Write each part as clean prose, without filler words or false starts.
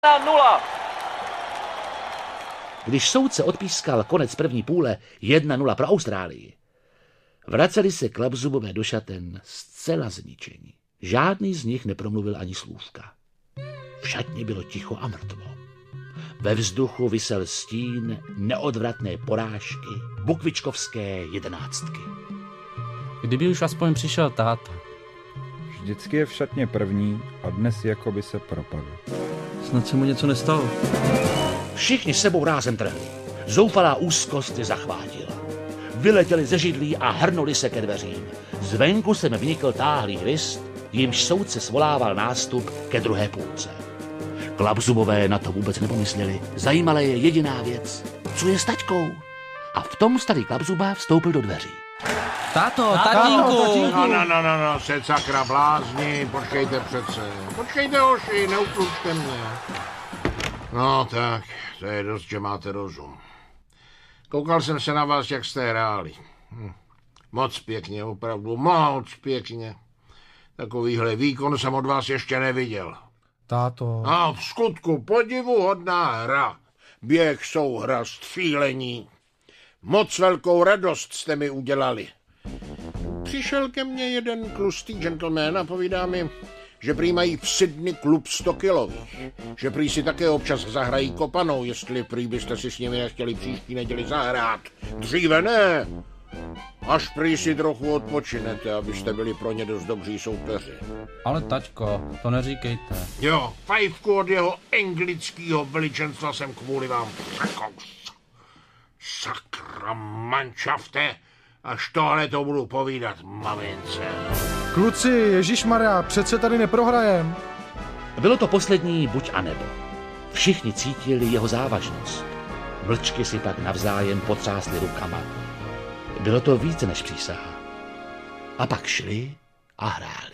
1-0. Když soudce odpískal konec první půle 1-0 pro Austrálii, vraceli se Klapzubové do šaten zcela zničení. Žádný z nich nepromluvil ani slůvka. V šatně bylo ticho a mrtvo. Ve vzduchu visel stín neodvratné porážky bukvičkovské 11. Kdyby už aspoň přišel táta. Vždycky je v šatně první a dnes jako by se propadl. Snad se mu něco nestalo. Všichni sebou rázem trhli. Zoufalá úzkost je zachvátila. Vyletěli ze židlí a hrnuli se ke dveřím. Zvenku sem vnikl táhlý hvist, jímž soudce svolával nástup ke druhé půlce. Klapzubové na to vůbec nepomysleli. Zajímala je jediná věc. Co je s taťkou? A v tom starý Klapzuba vstoupil do dveří. Táto, tatínku! No, se sakra blázni, počkejte přece. Počkejte, hoši, neuklučte mě. No tak, to je dost, že máte rozum. Koukal jsem se na vás, jak jste hráli. Moc pěkně, opravdu, moc pěkně. Takovýhle výkon jsem od vás ještě neviděl. Táto. A v skutku podivuhodná hra. Běh, souhra, střílení. Moc velkou radost jste mi udělali. Přišel ke mně jeden tlustý gentleman a povídá mi, že prý mají v Sydney klub 100 kilových. Že prý si také občas zahrají kopanou, jestli prý byste si s nimi nechtěli příští neděli zahrát. Dříve ne. Až prý si trochu odpočinete, abyste byli pro ně dost dobří soupeři. Ale taťko, to neříkejte. Jo, fajfku od jeho anglického veličenstva jsem kvůli vám překous. Sakra manšafte, až tohle to budu povídat mamince. Kluci, ježišmarja, přece tady neprohrajem. Bylo to poslední buď a nebo. Všichni cítili jeho závažnost. Vlčky si pak navzájem potřásly rukama. Bylo to více než přísaha. A pak šli a hráli.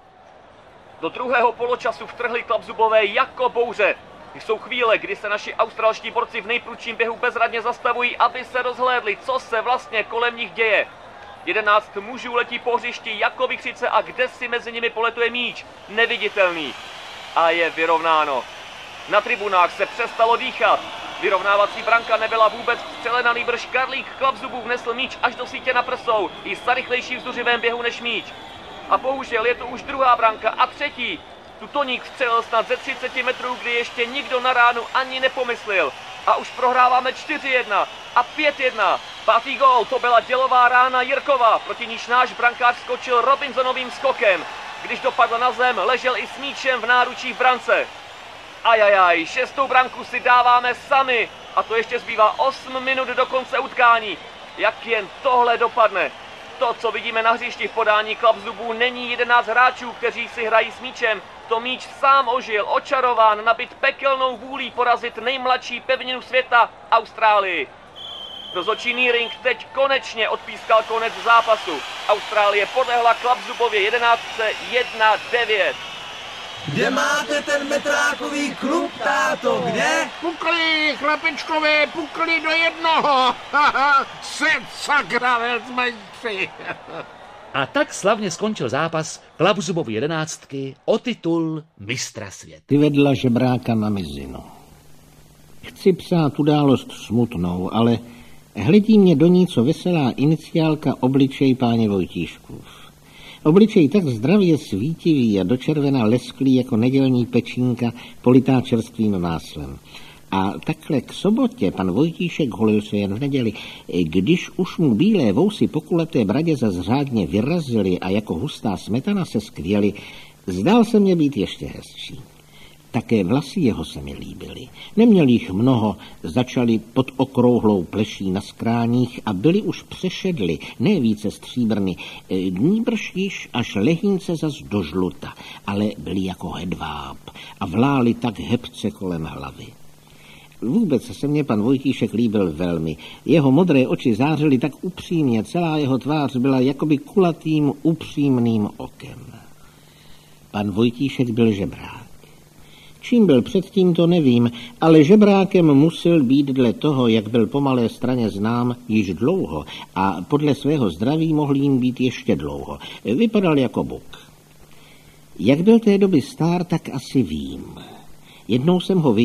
Do druhého poločasu vtrhli Klapzubové jako bouře. Jsou chvíle, kdy se naši australští borci v nejprudším běhu bezradně zastavují, aby se rozhlédli, co se vlastně kolem nich děje. 11 mužů letí po hřišti jako vichřice a kde si mezi nimi poletuje míč, neviditelný. A je vyrovnáno. Na tribunách se přestalo dýchat. Vyrovnávací branka nebyla vůbec vstřelena, nýbrž Karlík Klapzubů vnesl míč až do sítě na prsou, i za rychlejší vzduřivém běhu než míč. A bohužel je to už druhá branka a třetí. Tu Toník vstřelil snad ze 30 metrů, kdy ještě nikdo na ránu ani nepomyslel. A už prohráváme 4-1 a 5-1. Pátý gól, to byla dělová rána Jirkova, proti níž náš brankář skočil Robinsonovým skokem. Když dopadl na zem, ležel i s míčem v náručí v brance. Ajajaj, 6. branku si dáváme sami. A to ještě zbývá 8 minut do konce utkání. Jak jen tohle dopadne. To, co vidíme na hřišti v podání Klapzubů, není 11 hráčů, kteří si hrají s míčem. To míč sám ožil, očarován, nabit pekelnou vůlí porazit nejmladší pevninu světa, Austrálii. Rozhodčíný ring teď konečně odpískal konec zápasu. Austrálie podlehla Klapzubově 11 1-9. Kde máte ten metrákový klub, táto, kde? Pukli, chlapečkové, pukli do jednoho. Se sakra velcmajstři. A tak slavně skončil zápas Klapzubovy 11 o titul mistra světa. Ty vedla žebráka na mizinu. Chci psát událost smutnou, ale hledí mě do ní co veselá iniciálka obličej páně Vojtíškův. Obličej tak zdravě svítivý a dočervena lesklý jako nedělní pečínka politá čerstvým máslem. A takhle k sobotě pan Vojtíšek holil se jen v neděli. Když už mu bílé vousy po kulaté bradě zas řádně vyrazily a jako hustá smetana se skvěly, zdál se mě být ještě hezčí. Také vlasy jeho se mi líbily. Neměl jich mnoho, začaly pod okrouhlou pleší na skráních a byly už přešedly, ne více stříbrny, nýbrž již až lehínce zas do žluta, ale byly jako hedváb a vlály tak hebce kolem hlavy. Vůbec se mně pan Vojtíšek líbil velmi. Jeho modré oči zářily tak upřímně, celá jeho tvář byla jakoby kulatým, upřímným okem. Pan Vojtíšek byl žebrák. Čím byl předtím, to nevím, ale žebrákem musel být dle toho, jak byl po Malé Straně znám, již dlouho a podle svého zdraví mohl jim být ještě dlouho. Vypadal jako buk. Jak byl té doby star, tak asi vím. Jednou jsem ho